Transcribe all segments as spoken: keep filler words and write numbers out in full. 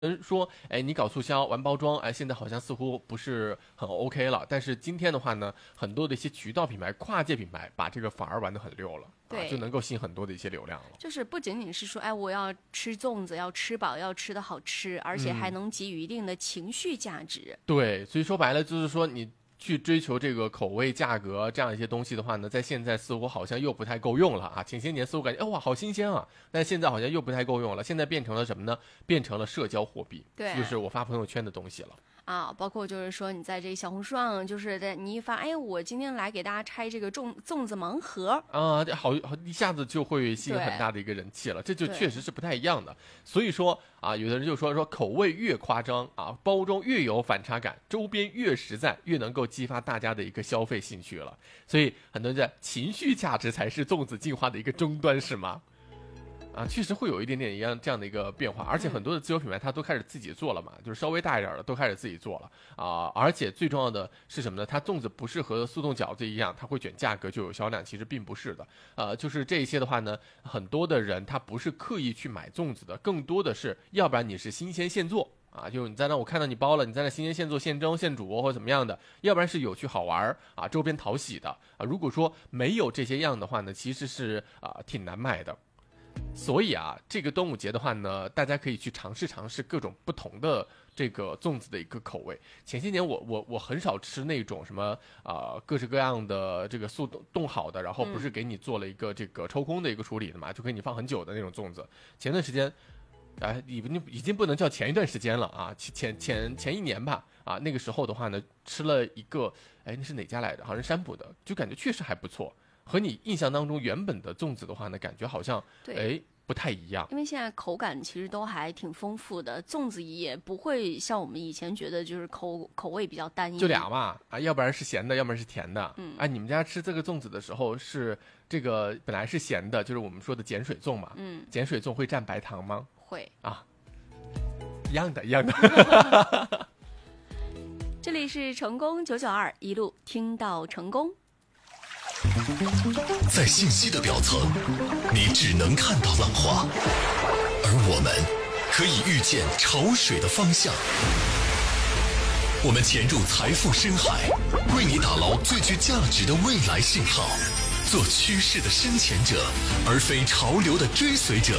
嗯，说，哎，你搞促销、玩包装，哎，现在好像似乎不是很 OK 了。但是今天的话呢，很多的一些渠道品牌、跨界品牌，把这个反而玩得很溜了， 对， 啊，就能够吸引很多的一些流量了。 就是不仅仅是说，哎，我要吃粽子，要吃饱，要吃的好吃，而且还能给予一定的情绪价值。 嗯、对，所以说白了就是说你。去追求这个口味、价格这样一些东西的话呢，在现在似乎好像又不太够用了啊。前些年似乎感觉，哇，好新鲜啊，但现在好像又不太够用了。现在变成了什么呢？变成了社交货币， 对， 就是我发朋友圈的东西了。 啊，包括就是说你在这个小红书上，就是在你一发，哎，我今天来给大家拆这个粽粽子盲盒啊，好好一下子就会吸引很大的一个人气了，这就确实是不太一样的。所以说啊，有的人就说说口味越夸张啊，包装越有反差感，周边越实在，越能够激发大家的一个消费兴趣了。所以很多人在情绪价值才是粽子进化的一个终端，是吗？啊，确实会有一点点一样这样的一个变化，而且很多的自有品牌它都开始自己做了嘛，就是稍微大一点的都开始自己做了啊、呃，而且最重要的是什么呢？它粽子不是和速冻饺子一样，它会卷价格就有销量，其实并不是的。呃，就是这一些的话呢，很多的人他不是刻意去买粽子的，更多的是要不然你是新鲜现做啊，就你在那我看到你包了，你在那新鲜现做现蒸现煮或者怎么样的，要不然是有趣好玩啊，周边讨喜的啊。如果说没有这些样的话呢，其实是啊、呃、挺难卖的。所以啊，这个端午节的话呢，大家可以去尝试尝试各种不同的这个粽子的一个口味。前些年我我我很少吃那种什么啊、呃、各式各样的这个速冻冻好的，然后不是给你做了一个这个抽空的一个处理的嘛，嗯、就给你放很久的那种粽子。前段时间，哎，已经已经不能叫前一段时间了啊，前前前一年吧啊，那个时候的话呢，吃了一个，哎，那是哪家来的？好像是山姆的，就感觉确实还不错。和你印象当中原本的粽子的话呢，感觉好像哎不太一样。 因为现在口感其实都还挺丰富的，粽子也不会像我们以前觉得就是口口味比较单一。 就俩嘛啊，要不然是咸的，要不然是甜的。嗯，哎、啊，你们家吃这个粽子的时候是这个本来是咸的，就是我们说的碱水粽嘛。嗯，碱水粽会蘸白糖吗？ 会啊，一样的，一样的。 这里是成功九九二，一路听到成功。 在信息的表层，你只能看到浪花，而我们可以预见潮水的方向。我们潜入财富深海，为你打捞最具价值的未来信号，做趋势的深潜者，而非潮流的追随者。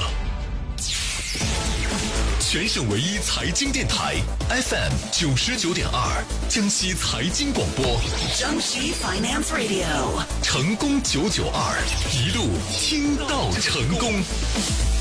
全省唯一财经电台 F M 九十九点二，江西财经广播， 江西 Finance Radio， 成功九九二，一路听到成功。